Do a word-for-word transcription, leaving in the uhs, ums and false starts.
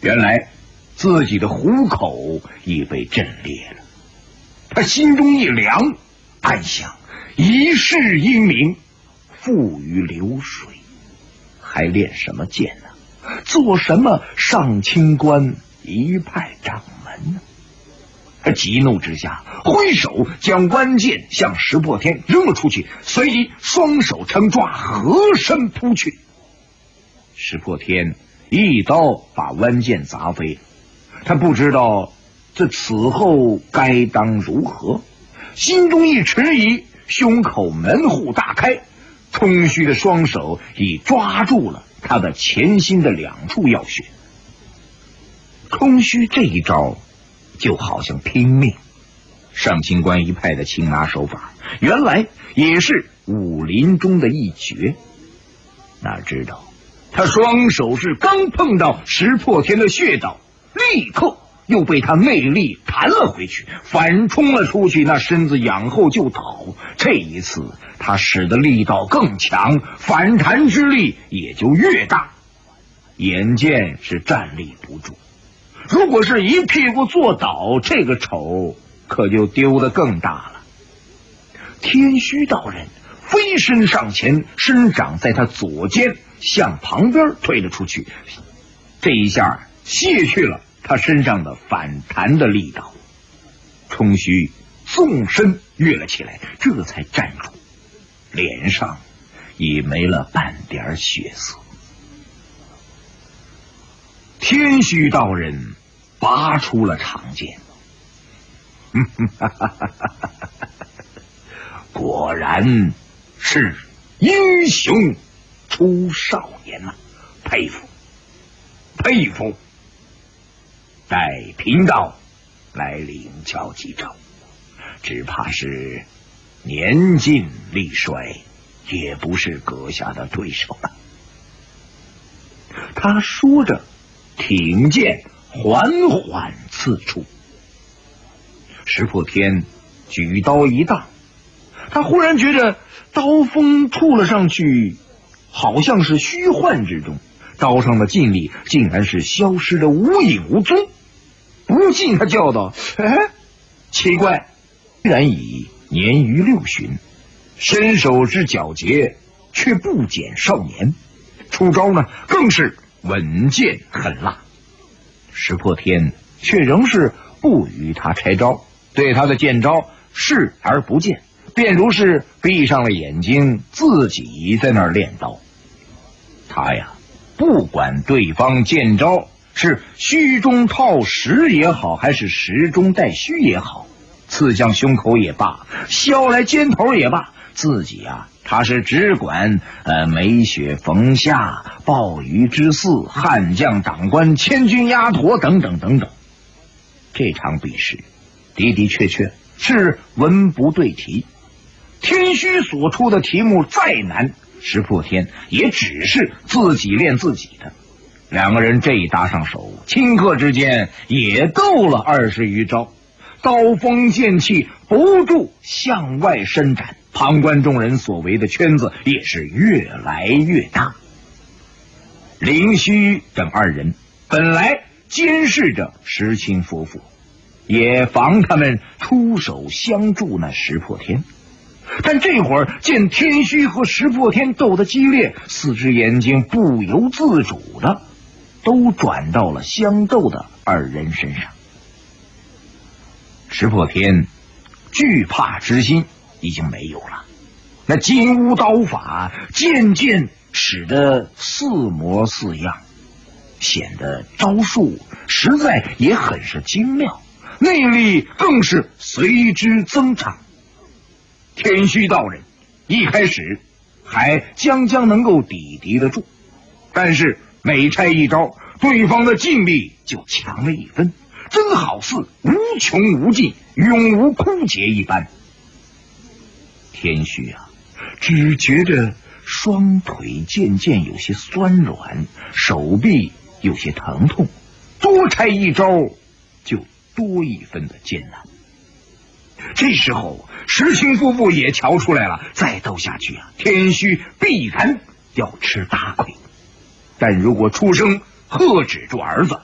原来自己的虎口已被震裂了，他心中一凉，暗想一世英名付于流水，还练什么剑呢？做什么上清关一派掌门呢？他急怒之下，挥手将弯剑向石破天扔了出去，随即双手撑抓，合身扑去。石破天一刀把弯剑砸飞了，他不知道这此后该当如何，心中一迟疑，胸口门户大开，冲虚的双手已抓住了他的前心的两处要穴。冲虚这一招就好像拼命，上清关一派的擒拿手法原来也是武林中的一绝。哪知道他双手是刚碰到石破天的穴道，立刻又被他内力弹了回去，反冲了出去，那身子仰后就倒。这一次他使的力道更强，反弹之力也就越大，眼见是站立不住。如果是一屁股坐倒，这个丑可就丢得更大了。天虚道人飞身上前，伸掌在他左肩向旁边推了出去，这一下卸去了他身上的反弹的力道。冲虚纵身跃了起来，这才站住，脸上已没了半点血色。天虚道人拔出了长剑，果然是英雄出少年呐、啊，佩服佩服。待贫道来领教几招，只怕是年近力衰，也不是阁下的对手了。他说着，挺剑缓缓刺出。石破天举刀一荡，他忽然觉着刀锋触了上去，好像是虚幻之中，刀上的劲力竟然是消失得无影无踪。不禁他叫道：哎，奇怪，虽然已年逾六旬，身手之矫捷却不减少年，出招呢更是稳健狠辣。石破天却仍是不与他拆招，对他的剑招视而不见，便如是闭上了眼睛，自己在那儿练刀。他呀，不管对方剑招是虚中套实也好，还是实中带虚也好，刺向胸口也罢，削来肩头也罢，自己啊，他是只管呃美雪逢夏、暴雨之肆、悍将长官、千军压驼等等等等。这场比试的的确确是文不对题，天虚所出的题目再难，石破天也只是自己练自己的。两个人这一搭上手，顷刻之间也斗了二十余招，刀锋剑气不住向外伸展，旁观众人所围的圈子也是越来越大。灵虚等二人本来监视着石青夫妇，也防他们出手相助那石破天，但这会儿见天虚和石破天斗得激烈，四只眼睛不由自主的都转到了相斗的二人身上。石破天惧怕之心已经没有了，那金乌刀法渐渐使得似模似样，显得招数实在也很是精妙，内力更是随之增长。天虚道人一开始还将将能够抵敌得住，但是每拆一招，对方的劲力就强了一分，真好似无穷无尽、永无枯竭一般。天虚啊，只觉着双腿渐渐有些酸软，手臂有些疼痛，多拆一招就多一分的艰难。这时候石青夫妇也瞧出来了，再斗下去啊，天虚必然要吃大亏。但如果出声喝止住儿子，